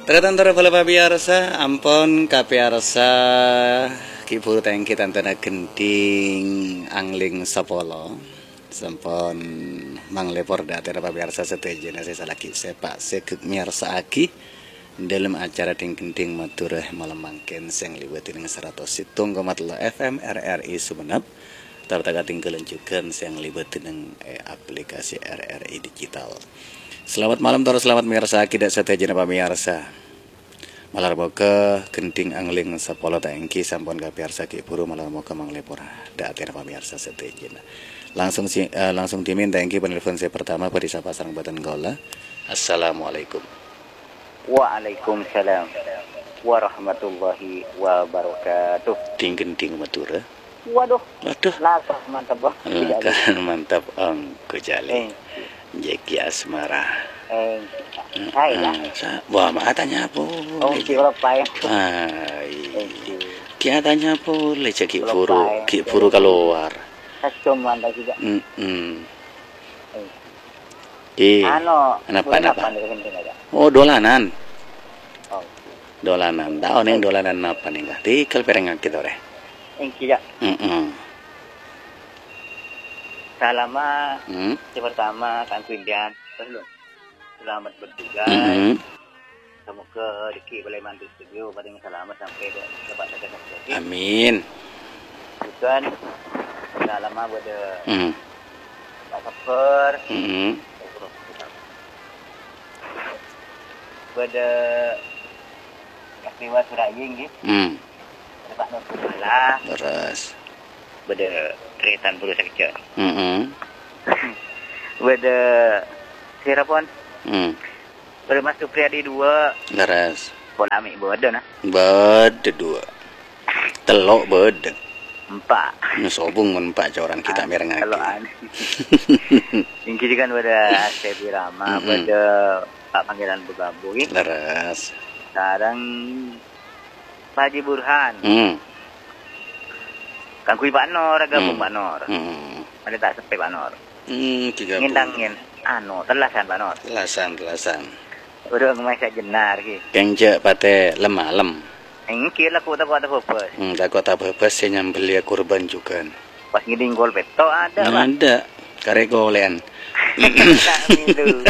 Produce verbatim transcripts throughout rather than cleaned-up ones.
Tara-tara pala pabiarsa, ampon kapiarsa kipur tengki tantana genting angling sapolo. Sampon manglepor datera pabiarsa setejena saya salah sepak sekek miarsa aki dalam acara ting-genting maturah malam mangken seng liwati dengan seratus situng komatlo F M R R I Sumenep. Tartaga tinggalan juga seng liwati dengan eh, aplikasi R R I digital. Selamat malam terus selamat miarsa tidak setejena pamirsa. Malar boke genting angling sapolo tangki sampun kapiarsa ki puru malar boke manglepor datera pamirsa setejena. Langsung si, uh, langsung dimin tangki penelpon saya pertama pada sapa sareng batan gola. Assalamualaikum. Waalaikumsalam warahmatullahi wabarakatuh. Ting genting matura. Waduh. Waduh. Lakah mantap bah. Lakah mantap ang kejali. Jeki Asmara. Eh, hai lah. Wah, mak tanya apa? Oh, kira apa ya? Hai. Kia tanya apa? Leja ki puru, ki puru keluar. Kacau mantap juga. Hmm. hmm. Eh. Ano? Apa apa? Oh, dolanan. Oh. Dolanan. Tahu neng dolanan apa nih? Tikal perengak kita deh. Engki ya. Hmm. Salama. Hmm. Yang pertama kan Indian. Terus selamat bertugas. Hmm. Semoga rezeki boleh mantu studio pada selamat sampai dapat dapat lagi. Amin. Bukan selama pada Hmm. Pak Saper. Hmm. Pada Dewa Suraying gitu. Hmm. Pada Pak Nur Kumala. Terus. Pada Tretan Puru Sekjen. Hmm. Pada Sirapon. Hmm. Pada Mas Supriyadi dua. Terus. Polami bodoh nah. Bede dua. Telok bede. Empat. Nusobung menpak orang kita mereng lagi. Kalau aneh. Ini kan pada Asebi Rama, pada Pak Pangeran Begabung. Leres. Sekarang Pak Haji Burhan. Hmm. Kang Kui Pak Nor, gabung Hmm. Pak Nor. Hmm. Ada tak sampai Pak Nor. Hmm. Tiga Ngindangin. Anu, telasan Pak Nor. Telasan, telasan. Udah ngemasa jenar ki. Kenjak pate lemalem. Engki lah kota kota purpose. Hmm. Dakota bebas saya nyambeli kurban juga. Pas ngiding gol beto ada Pak. Ada. Karegolean. Tak milu.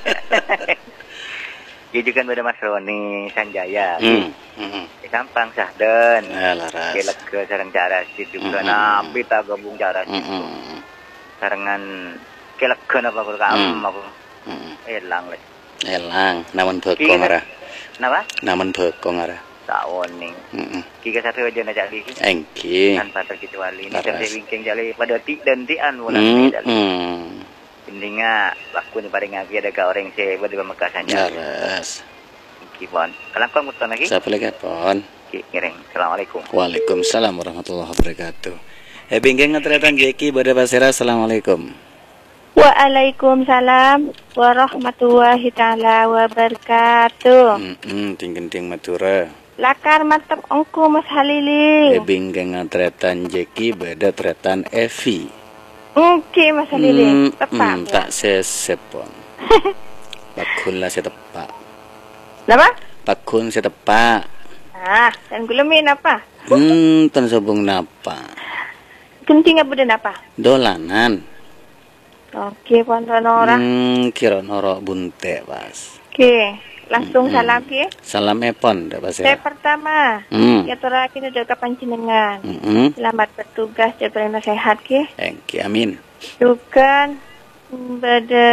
Dia kan pada Mas Roni Sanjaya. Hmm. Hmm. Di Sampang Sahden. Ya laras. Kelak ke sarang cara situ juga Mm-mm. nabi tak gabung cara situ. Hmm. Sarangan kelak ke apa kalau kamu Mm. aku Hmm. elang leh. Elang. Namun bekong arah. Napa? Namun bekong arah. Tak warning. Hmm. Kika satu aja nak jadi. Engki. Tanpa terkecuali. Ini Laras. sampai wingking jali pada ti dan tian Hmm. mulai jali. Hmm. Intinya aku ni paling ngaki ada kau orang saya pada pemekasan jali. Laras. Kibon. Kalau kau mutan lagi? Siapa lagi pon? Kiring. Assalamualaikum. Waalaikumsalam warahmatullahi wabarakatuh. Eh bingkeng ngetretan Jeki pada Basira. Assalamualaikum. Waalaikumsalam warahmatullahi taala wabarakatuh. Hmm, hmm ting-ting matura. Lakar mantap engku Mas Halili. Eh bingkeng ngetretan Jeki pada tretan Evi. Oke Mas Halili. Hmm, Tepat. hmm, tak sesepon. Pakun lah setepak. Napa? Pakun setepak. Ah, dan gulamin apa? Hmm, tan sobong napa? Genting apa dan apa? Dolanan. Oke, ponton orang. Hmm, kira noro bunte pas. Oke, langsung Hmm. salam ki. Salam epon dah Saya Basira. pertama. Hmm. Ya tora kini jaga panjenengan. Hmm. Selamat bertugas dan sehat ki. Engki amin. Juga pada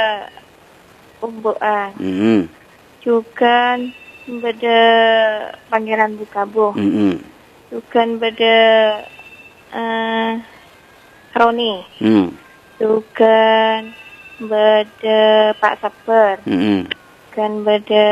umbuan. Hmm. Juga pada Pangeran Bukabo. Hmm. Juga pada uh, Roni. Hmm. Juga pada Pak Saper. Hmm. Kan pada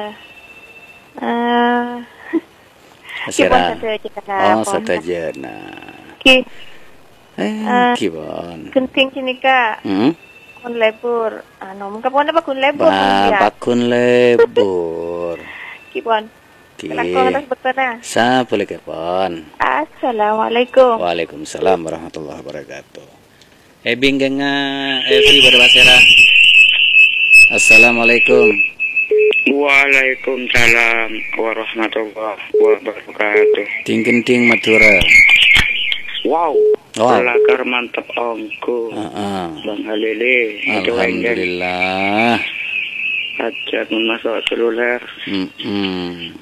uh, Basira. Oh, satu satajana. Ki Eh, Eh, kibon. genting sini kak. Hmm. Kun lebur. Anu, mungkin pun apa kun lebur? Ba, bakun lebur. Kipon. Ki. Kenapa atas bertanya? Sa boleh kepon. Assalamualaikum. Waalaikumsalam warahmatullahi wabarakatuh. Eh bingkenga Evi pada Basira. Assalamualaikum. Waalaikumsalam warahmatullahi wabarakatuh. Ting kenting Madura. Wow, Wow. pelakar mantap ongku. Heeh. Bang Halili, itu enggak Alhamdulillah. ajak masuk seluler. Mm-mm.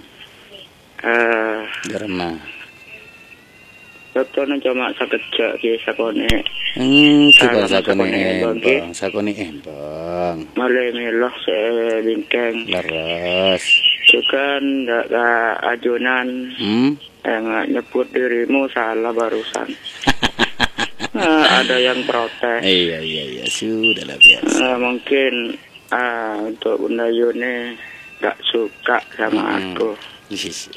Eh, Germa. Dokter cuma sakejak ki sakone. Hmm, coba Salam sakoni sakone embang, embang, sakoni embang. Male meloh se bintang. Leres. Juga ndak ajunan Hmm? yang nyebut dirimu salah barusan. Nah, ada yang protes. Iya iya iya sudah lah biasa. Eh, mungkin ah, untuk Bunda Yuni nggak suka sama Hmm. aku. Yes.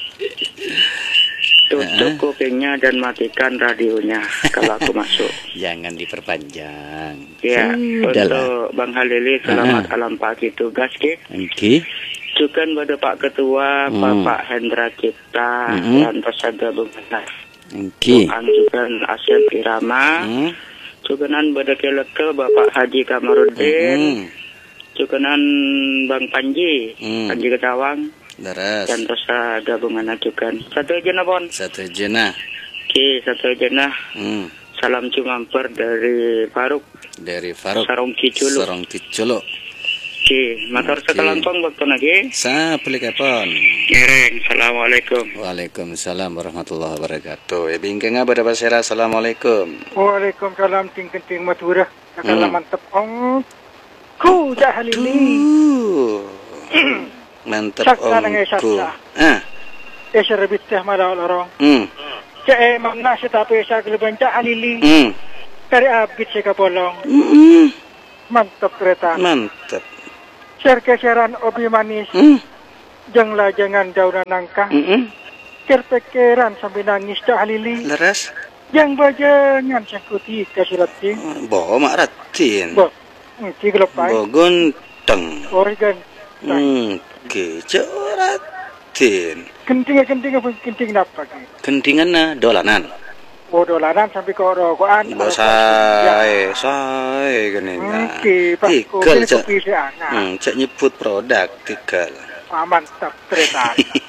Tutup kupingnya dan matikan radionya kalau aku masuk. Jangan diperpanjang. Ya, Sudah lah. untuk Bang Halili selamat alam pagi tugas ki. Oke. Juga pada Pak Ketua, Hmm. Bapak Hendra Cipta, Hmm. dan Pesada Bunganas. Oke. Tuhan juga Asyad Irama. Hmm. Juga nan pada keleke Bapak Haji Kamarudin. Hmm. Juga nan Bang Panji, Hmm. Panji Ketawang. Leres. Dan Rosa gabungan ajukan. Satu aja nah, Bon. Satu jenah. Oke, satu aja nah. Hmm. Salam cumamper dari Faruk. Dari Faruk. Sarong Kiculu. Sarong Kiculu. Oke, motor Oke. sekelangkong waktu lagi. Sa pelikapon. Ngereng, Assalamualaikum. Waalaikumsalam warahmatullahi wabarakatuh. Ya bingkengnya pada pasera. Assalamualaikum. Waalaikumsalam ting-ting Madura. Nakala Hmm. mantap ong. Ku dah halili. Tuh. Mantap Saksa nang ongku. esasa. Ah. Esa rebit teh malah lorong. Hmm. Ca e mamna sa tapi sa geleban ca halili. Hmm. Kari abit sa kapolong. Hmm. Mantap kereta. Mantap. Ser keseran obi manis. Hmm. Jenglah jangan daunan nangka. Hmm. Kerpekeran sambil nangis ca halili. Leres. Yang bajangan sangkuti kasirating. Bo mak ratin. Bo. Nci gelepai. Bo gonteng. Organ. Hmm. Kece ratin. Kenting-kenting pun kenting napa ki. Kentingan na dolanan. Bodolanan sampai ke rokokan. Bo sae, sae gini nga. Oke, Pak. Tikel Kopi cek. kopi si anak. Hmm, cek nyebut produk tikel. Ah, mantap kereta.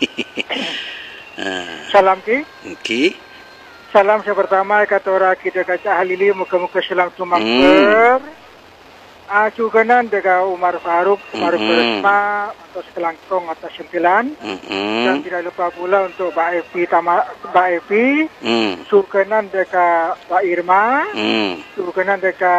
Ah, Salam ki. Oke. Salam saya pertama kata orang kita kaca halili muka-muka selam tumangker. Acu kanan dega Umar Faruk, Umar Mm-mm. Beresma atau Sekelangkong atau Sempilan. Dan Mm-mm. tidak lupa pula untuk Mbak Evi Tama, Mbak Evi. Mm. Sukenan deka Mbak Irma. Mm. Sukenan deka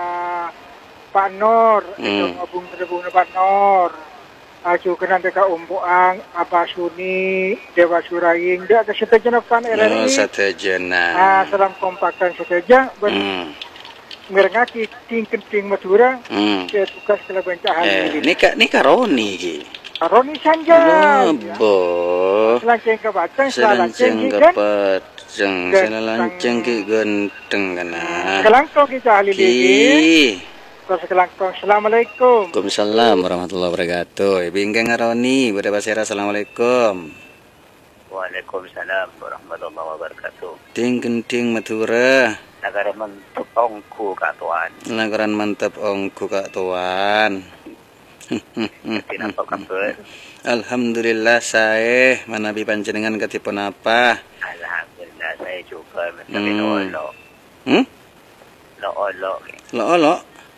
Pak Nur. Mm. Itu ngobung terbung Pak Nur. Acu kenan deka Umbuang, Abah Suni, Dewa Suraing. Dia ada seteja pan R R I. Oh, satu jena. Ah, salam kompakan seteja. Ben Mm. ngerengaki ting kenting Madura. Mm. Saya tugas kalau bencahan Eh, ini. ini kak, ini karoni ki. Roni Sanjay. Bo, Selanceng ke Batang, selanceng selanceng kan. kepaceng, Genteng. selanceng ki genteng kana. Kelangkong kita ahli lagi. Ki. Terus kelangkong. Assalamualaikum. Waalaikumsalam warahmatullahi wabarakatuh. Bingkeng Aroni, pada pasera. Assalamualaikum. Waalaikumsalam warahmatullahi wabarakatuh. Ting kenting Madura. Negara mentuk ongku katuan. Lakaran mantap ongku kak tuan. Kenapa kabar? Alhamdulillah saya manabi panjenengan ketipun apa? Alhamdulillah saya juga mencari Hmm. lo Hmm? lo lo. Lo lo,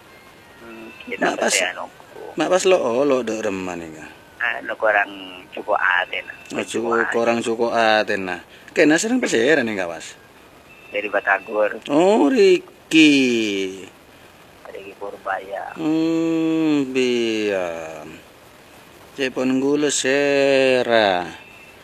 Kita Mak pas- percaya nongku. mak pas lo lo dek reman ini. Anu kurang cukup aten. Cukup korang cukup aten nah. Kena sering peseran nih kawas. Dari Batagor, Oh Riki. dari Purbaya. Hmm biar. Cepon gula sera.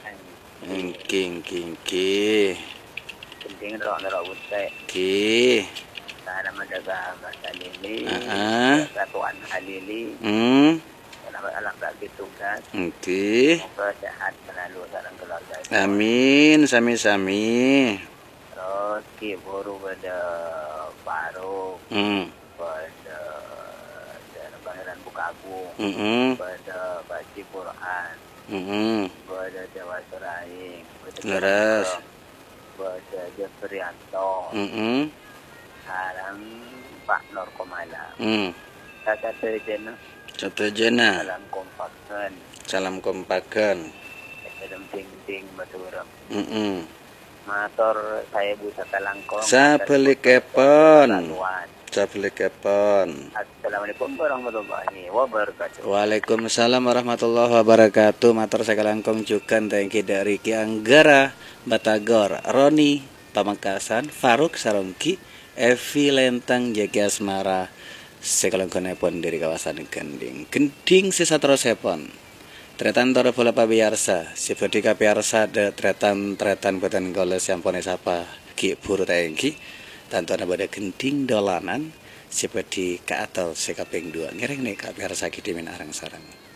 King king ki Penting lo nero butai. ki. Sana menjaga bahasa Lili. Ah. Satuan Halili. Hmm. Selamat alam bagi tugas. Oke. Semoga sehat selalu sarang keluarga. Amin sami sami. Terus ki baru pada baru Hmm. pada daerah Pangeran Bukagung, Hmm. pada Baci Quran, Hmm. pada Dewa Suraing, pada Leres. pada Jefrianto, Hmm. sekarang Pak Nur Komala. Hmm. Kata terjena Satu jena. dalam kompakkan Salam kompagan. Dalam ting-ting baturang. Mm-mm. Mator saya Bu Sakalangkong. Sabeli kepon. Sabeli kepon. Assalamualaikum warahmatullahi wabarakatuh. Waalaikumsalam warahmatullahi wabarakatuh. Matur sakalangkong jukan thank you dari Ki Anggara, Batagor, Roni, Pamekasan, Faruk Sarongki, Evi Lentang, Jeki Asmara. Sakalangkonipun dari kawasan Gending. Gending sisa terosepon. Tretan toro bola pabiyarsa, seperti kapiarsa de tretan-tretan boten goles yang pone sapa Ki Buru Tengki. Tantuan pada Gending dolanan seperti ke atal sekaping dua ngereng nih kapiarsa kidimin arang sarang.